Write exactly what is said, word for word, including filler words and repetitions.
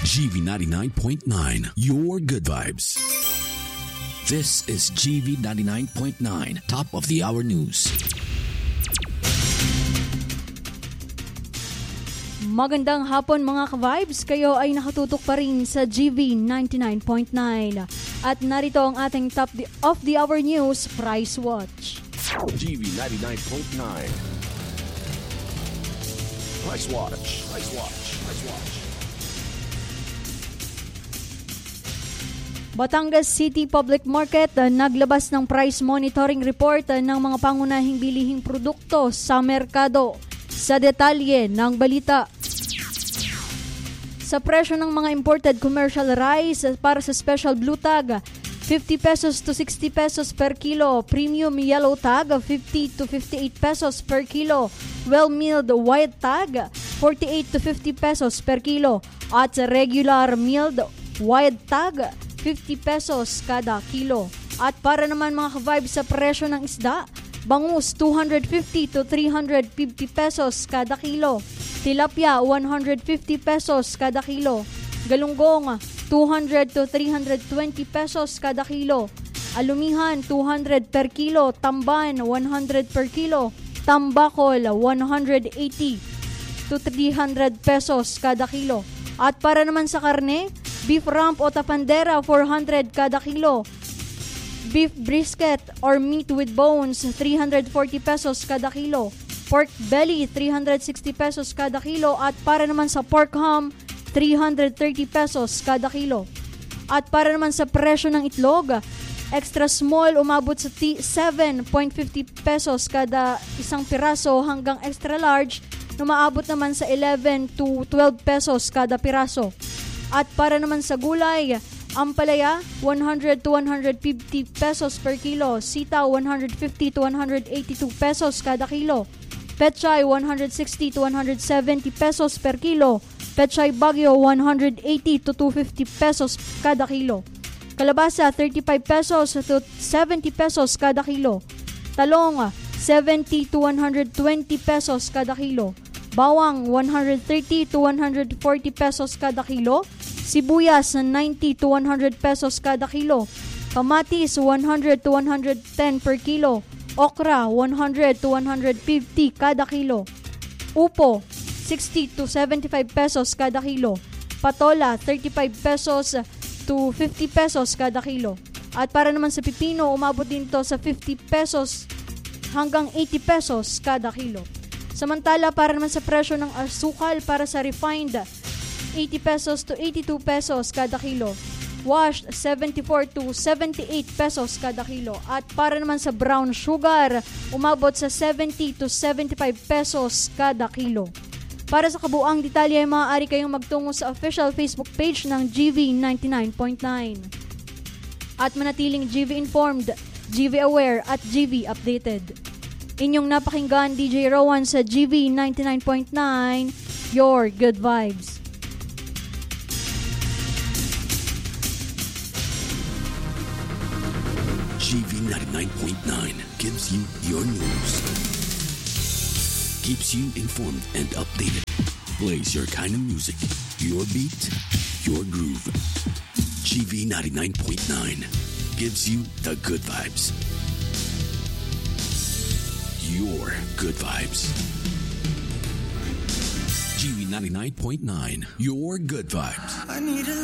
G V ninety-nine point nine, your good vibes. This is G V ninety-nine point nine, top of the hour news. Magandang hapon mga ka-vibes, kayo ay nakatutok pa rin sa G V ninety-nine point nine. At narito ang ating top of the hour news, Price Watch. G V ninety-nine point nine. Price Watch. Price Watch. Price Watch. Batangas City Public Market uh, naglabas ng price monitoring report uh, ng mga pangunahing bilihing produkto sa merkado. Sa detalye ng balita. Sa presyo ng mga imported commercial rice uh, para sa special blue tag, fifty pesos to sixty pesos per kilo. Premium yellow tag, fifty to fifty-eight pesos per kilo. Well-milled white tag, forty-eight to fifty pesos per kilo. At regular milled white tag, fifty pesos kada kilo. At para naman mga ka-vibe sa presyo ng isda, bangus two hundred fifty to three hundred fifty pesos kada kilo. Tilapia one hundred fifty pesos kada kilo. Galunggong two hundred to three hundred twenty pesos kada kilo. Alumihan two hundred per kilo, tamban one hundred per kilo. Tambakol one hundred eighty to three hundred pesos kada kilo. At para naman sa karne, beef rump o tapandera four hundred kada kilo. Beef brisket or meat with bones three hundred forty pesos kada kilo. Pork belly three hundred sixty pesos kada kilo. At para naman sa pork ham, three hundred thirty pesos kada kilo. At para naman sa presyo ng itlog, extra small umabot sa seven point fifty pesos kada isang piraso hanggang extra large na maabot naman sa eleven to twelve pesos kada piraso. At para naman sa gulay, ampalaya one hundred to one hundred fifty pesos per kilo, sitaw one hundred fifty to one hundred eighty-two pesos kada kilo, pechay one hundred sixty to one hundred seventy pesos per kilo, pechay bagyo one hundred eighty to two hundred fifty pesos kada kilo, kalabasa thirty-five pesos to seventy pesos kada kilo, talong seventy to one hundred twenty pesos kada kilo, bawang one hundred thirty to one hundred forty pesos kada kilo, sibuyas ninety to one hundred pesos kada kilo, kamatis one hundred to one hundred ten per kilo, okra one hundred to one hundred fifty kada kilo, upo sixty to seventy-five pesos kada kilo, patola thirty-five pesos to fifty pesos kada kilo. At para naman sa pipino, umabot din to sa fifty pesos hanggang eighty pesos kada kilo. Samantala, para naman sa presyo ng asukal para sa refined, eighty pesos to eighty-two pesos kada kilo. Washed, seventy-four to seventy-eight pesos kada kilo. At para naman sa brown sugar, umabot sa seventy to seventy-five pesos kada kilo. Para sa kabuang detalye, maaari kayong magtungo sa official Facebook page ng G V ninety-nine point nine. At manatiling G V informed, G V aware at G V updated. Inyong napakinggan D J Rowan sa G V ninety-nine point nine, your good vibes. G V ninety-nine point nine gives you your news, keeps you informed and updated, plays your kind of music, your beat, your groove. G V ninety-nine point nine gives you the good vibes. Your good vibes. G V ninety-nine point nine, your good vibes. I need a